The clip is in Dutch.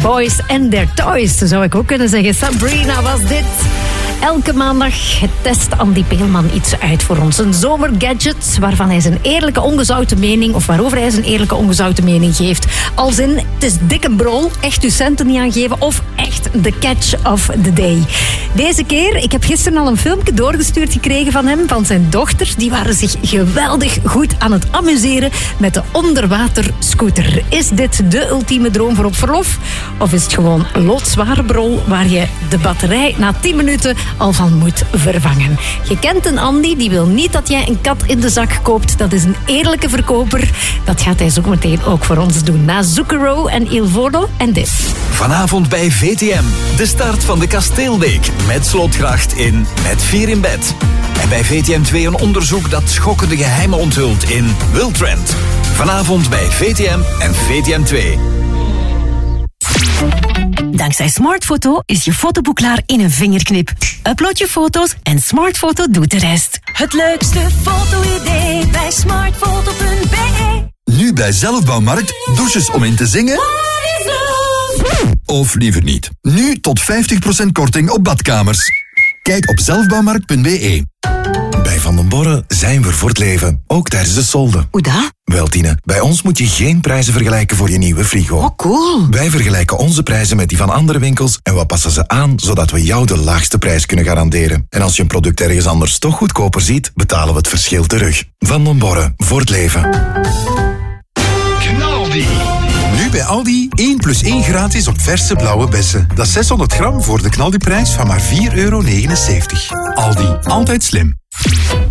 Boys and Their Toys, zou ik ook kunnen zeggen. Sabrina was dit. Elke maandag test Andy Peelman iets uit voor ons. Een zomergadget waarvan hij zijn eerlijke ongezouten mening, of waarover hij zijn eerlijke ongezouten mening geeft. Als in, het is dik en brol, echt uw centen niet aangeven, of echt de catch of the day. Deze keer, ik heb gisteren al een filmpje doorgestuurd gekregen van hem, van zijn dochters. Die waren zich geweldig goed aan het amuseren met de onderwaterscooter. Is dit de ultieme droom voor op verlof? Of is het gewoon loodzware brol waar je de batterij na 10 minuten al van moet vervangen? Je kent een Andy, die wil niet dat jij een kat in de zak koopt. Dat is een eerlijke verkoper. Dat gaat hij zo meteen ook voor ons doen. Na Zucchero en Il Volo en dit. Vanavond bij VTM. De start van de Kasteelweek. Met Slotgracht in Met 4 in bed. En bij VTM 2 een onderzoek dat schokkende geheimen onthult in Wiltrend. Vanavond bij VTM en VTM 2. Dankzij Smartfoto is je fotoboek klaar in een vingerknip. Upload je foto's en Smartfoto doet de rest. Het leukste foto-idee bij smartfoto.be. Nu bij Zelfbouwmarkt, douches om in te zingen? Of liever niet. Nu tot 50% korting op badkamers. Kijk op zelfbouwmarkt.be. Bij Van den Borre zijn we voor het leven, ook tijdens de solden. Hoe dat? Wel, Tine, bij ons moet je geen prijzen vergelijken voor je nieuwe frigo. Oh, cool. Wij vergelijken onze prijzen met die van andere winkels en we passen ze aan, zodat we jou de laagste prijs kunnen garanderen. En als je een product ergens anders toch goedkoper ziet, betalen we het verschil terug. Van den Borre, voor het leven. Knaldi. Nu bij Aldi 1 + 1 gratis op verse blauwe bessen. Dat is 600 gram voor de knaldiprijs van maar €4,79. Aldi, altijd slim.